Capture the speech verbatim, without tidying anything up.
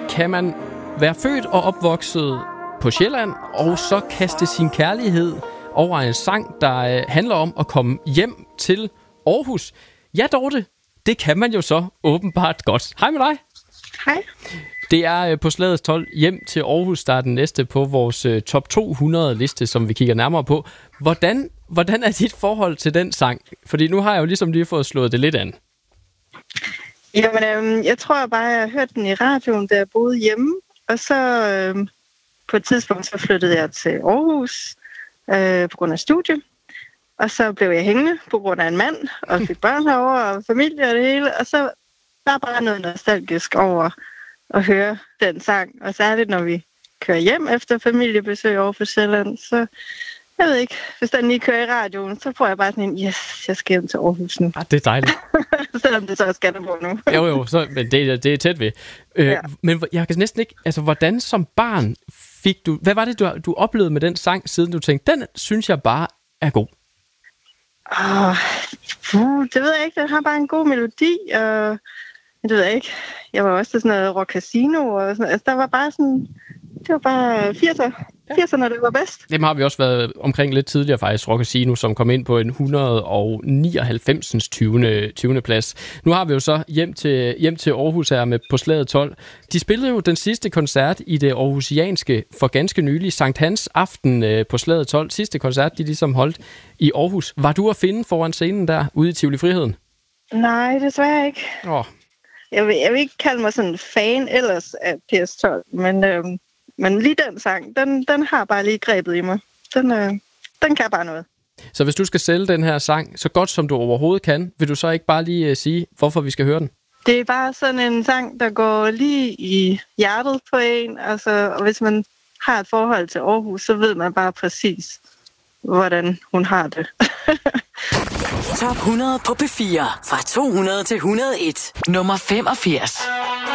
kan man være født og opvokset på Sjælland, og så kaste sin kærlighed over en sang, der øh, handler om at komme hjem til Aarhus. Ja, Dorte, det kan man jo så åbenbart godt. Hej med dig. Hej. Det er øh, på Slagets tolv hjem til Aarhus, der er den næste på vores øh, top to hundrede liste, som vi kigger nærmere på. Hvordan, hvordan er dit forhold til den sang? Fordi nu har jeg jo ligesom lige fået slået det lidt an. Jamen, øhm, jeg tror bare, jeg har hørt den i radioen, da jeg boede hjemme. Og så øhm, på et tidspunkt, så flyttede jeg til Aarhus øh, på grund af studie. Og så blev jeg hængende på grund af en mand, og fik børn herovre, og familie og det hele. Og så var der bare noget nostalgisk over at høre den sang. Og særligt, når vi kører hjem efter familiebesøg over på Sjælland, så jeg ved ikke, hvis den lige kører i radioen, så får jeg bare sådan en, yes, jeg skal hjem til Aarhus nu. Ah, det er dejligt. Selvom det så er Skanderborg nu. jo, jo, så, men det, det er tæt ved. Øh, ja. Men jeg kan næsten ikke, altså hvordan som barn fik du, hvad var det, du, du oplevede med den sang, siden du tænkte, den synes jeg bare er god? Åh, uh, det ved jeg ikke, den har bare en god melodi, og det ved jeg ikke. Jeg var også til sådan noget Rock Casino, og sådan, altså der var bare sådan, det var bare firserne, firserne, det var bedst. Dem har vi også været omkring lidt tidligere faktisk, Rock Casino, som kom ind på en et hundrede og nioghalvfems. tyvende plads. Nu har vi jo så hjem til, hjem til Aarhus her med på Slaget tolv. De spillede jo den sidste koncert i det aarhusianske for ganske nylig, Sankt Hans aften på Slaget tolv. Sidste koncert, de ligesom holdt i Aarhus. Var du at finde foran scenen der, ude i Tivoli Friheden? Nej, desværre ikke. Åh. Oh. Jeg vil, jeg vil ikke kalde mig sådan en fan ellers af P S tolv, men, øhm, men lige den sang, den, den har bare lige grebet i mig. Den, øh, den kan bare noget. Så hvis du skal sælge den her sang så godt som du overhovedet kan, vil du så ikke bare lige uh, sige, hvorfor vi skal høre den? Det er bare sådan en sang, der går lige i hjertet på en. Altså, og hvis man har et forhold til Aarhus, så ved man bare præcis, hvordan hun har det. Top hundrede på P fire. Fra to hundrede til et hundrede og en. Nummer femogfirs.